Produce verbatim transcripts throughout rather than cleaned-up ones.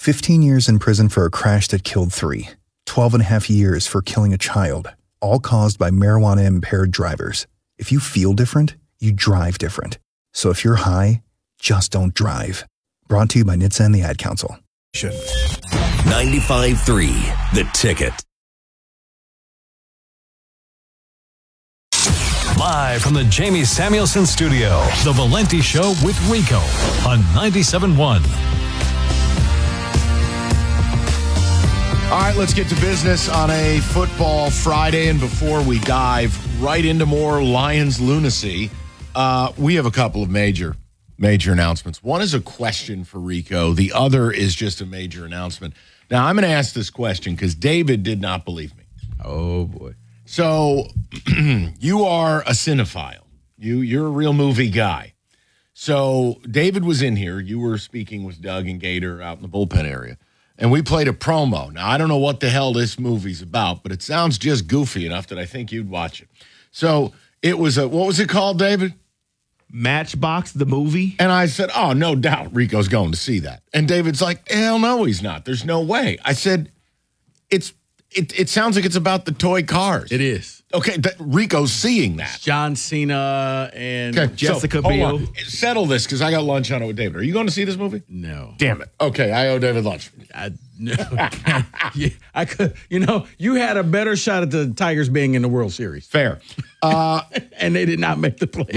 fifteen years in prison for a crash that killed three. twelve and a half years for killing a child, all caused by marijuana-impaired drivers. If you feel different, you drive different. So if you're high, just don't drive. Brought to you by N H T S A and the Ad Council. ninety-five point three The Ticket. Live from the Jamie Samuelson Studio, The Valenti Show with Rico on ninety-seven point one. All right, let's get to business on a football Friday. And before we dive right into more Lions lunacy, uh, we have a couple of major, major announcements. One is a question for Rico. The other is just a major announcement. Now, I'm going to ask this question because David did not believe me. Oh, boy. So you are a cinephile. You, you're a real movie guy. So David was in here. You were speaking with Doug and Gator out in the bullpen area. And we played a promo. Now, I don't know what the hell this movie's about, but it sounds just goofy enough that I think you'd watch it. So it was a, what was it called, David? Matchbox, the movie? And I said, oh, no doubt Rico's going to see that. And David's like, hell no, he's not. There's no way. I said, it's it, it sounds like it's about the toy cars. It is. Okay, that, Rico's seeing that. John Cena and Okay, Jessica so, Biel. hold on. Settle this because I got lunch on it with David. Are you going to see this movie? No. Damn it. Okay, I owe David lunch. I, no. yeah, I could. You know, you had a better shot at the Tigers being in the World Series. Fair. Uh, and they did not make the play.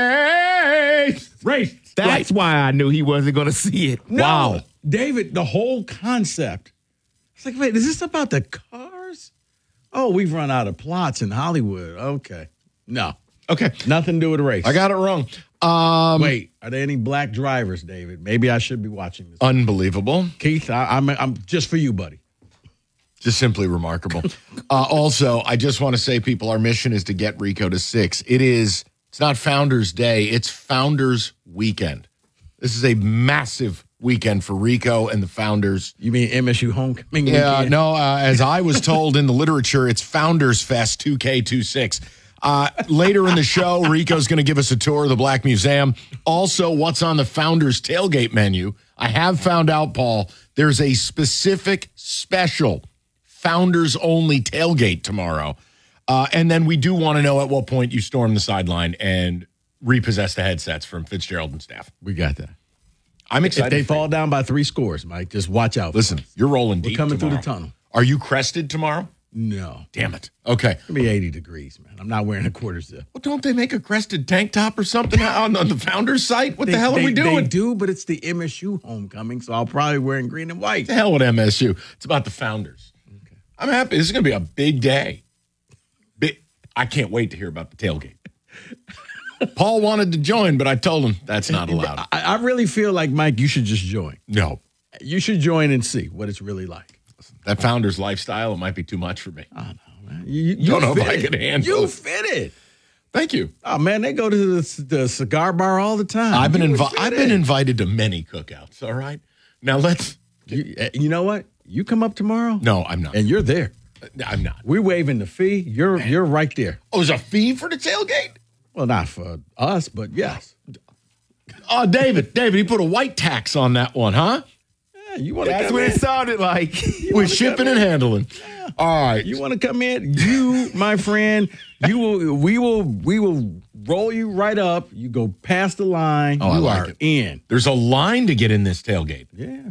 Race! Race! That's right. why I knew he wasn't going to see it. No. Wow. David, the whole concept. It's like, wait, is this about the cars? Oh, we've run out of plots in Hollywood. Okay. No. Okay. Nothing to do with a race. I got it wrong. Um, Wait, are there any black drivers, David? Maybe I should be watching this. Unbelievable. Keith, I, I'm I'm just for you, buddy. Just simply remarkable. uh, also, I just want to say, people, our mission is to get Rico to six. It is, it's not Founders Day, it's Founders Weekend. This is a massive weekend for Rico and the Founders. You mean M S U homecoming Yeah, weekend? no, uh, as I was told in the literature, it's Founders Fest two K twenty-six. Uh, later in the show, Rico's going to give us a tour of the Black Museum. Also, what's on the Founders tailgate menu. I have found out, Paul, there's a specific special Founders-only tailgate tomorrow. Uh, and then we do want to know at what point you storm the sideline and repossess the headsets from Fitzgerald and staff. We got that. I'm excited. If they for fall you. down by three scores, Mike, just watch out. Listen, for us. you're rolling We're deep coming tomorrow. through the tunnel. Are you crested tomorrow? No. Damn it. Okay. It'll be eighty degrees, man. I'm not wearing a quarter zip. Well, don't they make a crested tank top or something on, on the Founders site? What They- the hell they, are we doing? They do, but it's the M S U homecoming, so I'll probably wearing green and white. The hell with M S U. It's about the Founders. Okay. I'm happy. This is going to be a big day. Big, I can't wait to hear about the tailgate. Paul wanted to join, but I told him that's not allowed. I, I really feel like, Mike, you should just join. No. You should join and see what it's really like. That Founders lifestyle, it might be too much for me. I know, man. You, you Don't know if fit I it. can handle You it. fit it. Thank you. Oh, man, they go to the, the cigar bar all the time. I've been You would invi- fit I've been in. invited to many cookouts, all right? Now let's You, uh, you know what? You come up tomorrow. No, I'm not. And you're there. I'm not. We're waiving the fee. You're you're right there. Oh, there's a fee for the tailgate? Well, not for us, but yes. Oh, David, David, he put a white tax on that one, huh? Yeah, you want to That's come what in? it sounded like. With shipping and handling. All right. You want to come in? You, my friend, you will. We will. We will roll you right up. You go past the line. Oh, I you like are it. in. There's a line to get in this tailgate. Yeah.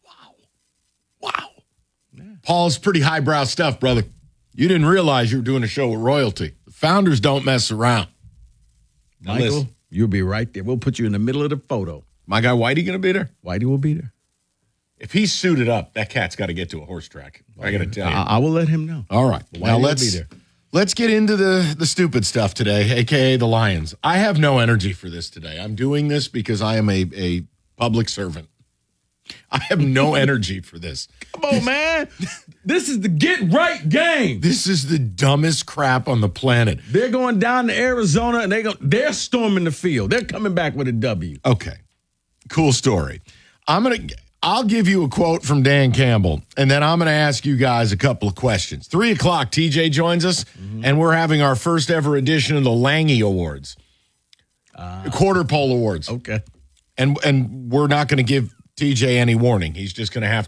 Wow. Paul's pretty highbrow stuff, brother. You didn't realize you were doing a show with royalty. The Founders don't mess around. Now Michael, listen, you'll be right there. We'll put you in the middle of the photo. my guy Whitey going to be there? Whitey will be there. If he's suited up, that cat's got to get to a horse track. I got to tell you. I, I will let him know. All right. Whitey Now will let's be there. let's get into the the stupid stuff today, A K A the Lions. I have no energy for this today. I'm doing this because I am a, a public servant. I have no energy for this. Come on, man. This is the get right game. This is the dumbest crap on the planet. They're going down to Arizona and they go. They're storming the field. They're coming back with a W. Okay. Cool story. I'm going to I'll give you a quote from Dan Campbell, and then I'm going to ask you guys a couple of questions. Three o'clock, T J joins us, mm-hmm. and we're having our first ever edition of the Lange Awards, uh, Quarter Pole Awards. Okay. And and we're not going to give T J any warning. He's just going to have